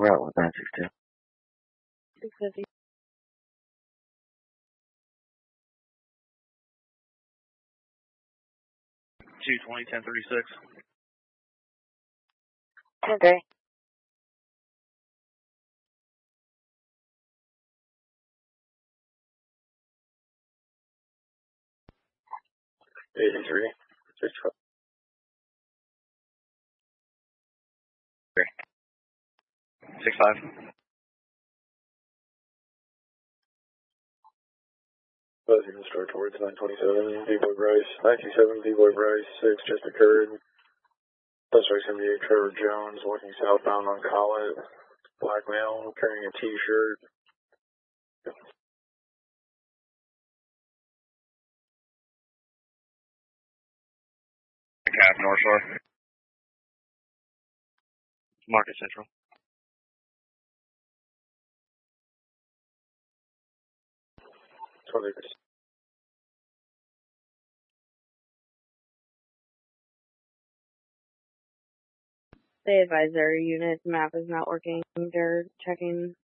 route with 962. 650. $220, 1036. Okay. $83, 65. Buzzing start towards 927, D-Boy Bryce, 927, D-Boy Bryce, 6 just occurred. Suspect 78, Trevor Jones, walking southbound on Collett, black male, carrying a t-shirt. Cap North Shore. Market Central. They advise their unit map is not working. They're checking